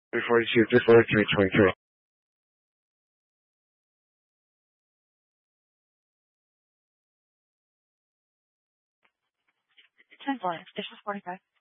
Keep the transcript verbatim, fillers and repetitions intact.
three forty-two, three forty-three, twenty-three. ten four, station forty-five.